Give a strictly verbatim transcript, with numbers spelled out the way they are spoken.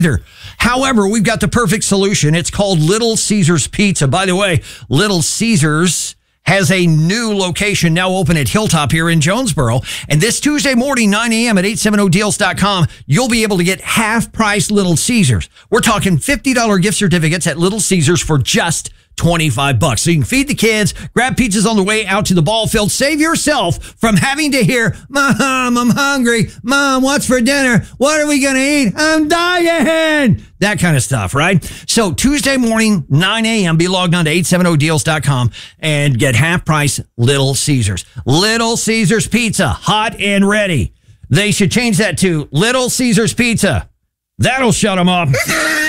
However, we've got the perfect solution. It's called Little Caesars Pizza. By the way, Little Caesars has a new location now open at Hilltop here in Jonesboro. And this Tuesday morning, nine a.m. at eight seventy deals dot com, you'll be able to get half-price Little Caesars. We're talking fifty dollars gift certificates at Little Caesars for just twenty-five bucks. So you can feed the kids, grab pizzas on the way out to the ball field, save yourself from having to hear, Mom, I'm hungry. Mom, what's for dinner? What are we going to eat? I'm dying. That kind of stuff, right? So Tuesday morning, nine a.m., be logged on to eight seventy deals dot com and get half price Little Caesars. Little Caesars Pizza, hot and ready. They should change that to Little Caesars Pizza. That'll shut them up.